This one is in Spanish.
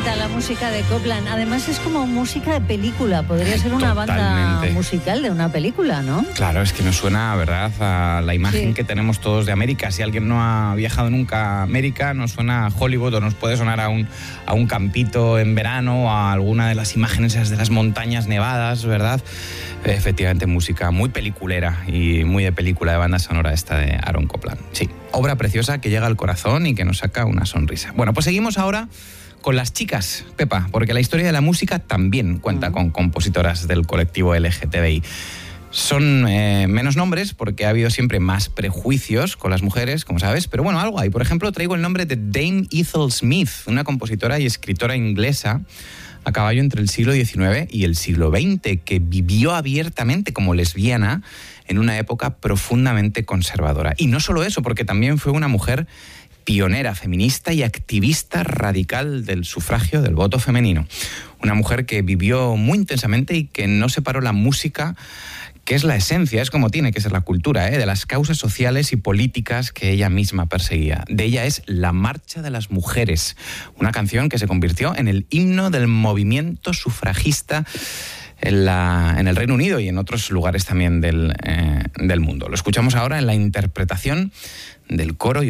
bonita la música de Copland. Además es como música de película. Podría ser una banda musical de una película, ¿no? Claro, es que nos suena, ¿verdad?, a la imagen que tenemos todos de América. Si alguien no ha viajado nunca a América, nos suena a Hollywood o nos puede sonar a un campito en verano o a alguna de las imágenes de las montañas nevadas, ¿verdad? Efectivamente, música muy peliculera y muy de película, de banda sonora esta de Aaron Copland. Sí, obra preciosa que llega al corazón y que nos saca una sonrisa. Bueno, pues seguimos ahora con las chicas, Pepa, porque la historia de la música también cuenta con compositoras del colectivo LGTBI. Son menos nombres porque ha habido siempre más prejuicios con las mujeres, como sabes, pero bueno, algo hay. Por ejemplo, traigo el nombre de Dame Ethel Smith, una compositora y escritora inglesa a caballo entre el siglo XIX y el siglo XX, que vivió abiertamente como lesbiana en una época profundamente conservadora. Y no solo eso, porque también fue una mujer pionera, feminista y activista radical del sufragio, del voto femenino. Una mujer que vivió muy intensamente y que no separó la música, que es la esencia, es como tiene que ser la cultura, de las causas sociales y políticas que ella misma perseguía. De ella es La Marcha de las Mujeres, una canción que se convirtió en el himno del movimiento sufragista en el Reino Unido y en otros lugares también del mundo. Lo escuchamos ahora en la interpretación del coro